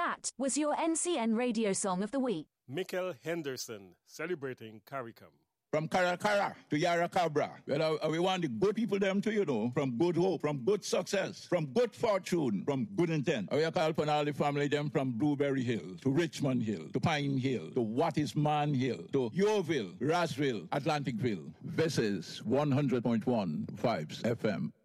That was your NCN radio song of the week. Mikkel Henderson, celebrating CARICOM. From Caracara to Yara Cabra. Well, we want the good people them to, from good hope, from good success, from good fortune, from good intent. We call upon all the family them from Blueberry Hill to Richmond Hill to Pine Hill to Wattisman Hill to Yeovil, Rossville, Atlanticville. This is 100.1 Vibes FM.